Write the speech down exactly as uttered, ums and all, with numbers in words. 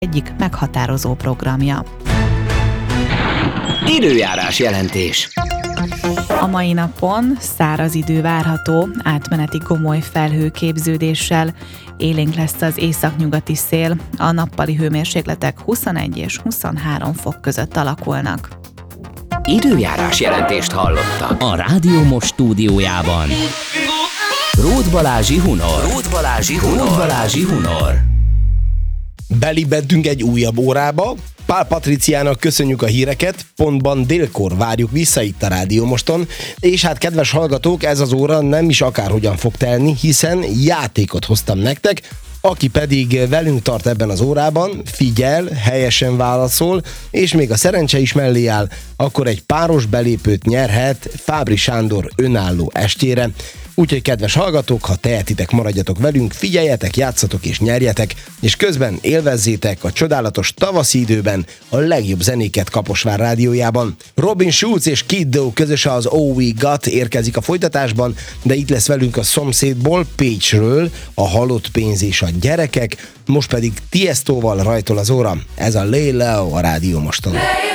egyik meghatározó programja. Időjárás jelentés. A mai napon száraz idő várható, átmeneti gomoly felhőképződéssel, élénk lesz az északnyugati szél, a nappali hőmérsékletek huszonegy és huszonhárom fok között alakulnak. Időjárás jelentést hallottak A Rádió Most stúdiójában. Róth Balázsi Hunor. Róth Balázsi Hunor. Róth Balázsi Hunor. Belibentünk egy újabb órába. Pál Patriciának köszönjük a híreket, pontban délkor várjuk vissza itt a Rádió Moston, és hát kedves hallgatók, ez az óra nem is akárhogyan fog telni, hiszen játékot hoztam nektek, aki pedig velünk tart ebben az órában, figyel, helyesen válaszol, és még a szerencse is mellé áll, akkor egy páros belépőt nyerhet Fábri Sándor önálló estjére. Úgyhogy kedves hallgatók, ha tehetitek, maradjatok velünk, figyeljetek, játszatok és nyerjetek, és közben élvezzétek a csodálatos tavaszi időben a legjobb zenéket Kaposvár rádiójában. Robin Schulz és Kid Doe közösen az Oh We Got érkezik a folytatásban, de itt lesz velünk a szomszédból, Pécsről, a Halott pénz és a gyerekek, most pedig Tiestóval rajtol az óra. Ez a Lay Low a Rádió Moston.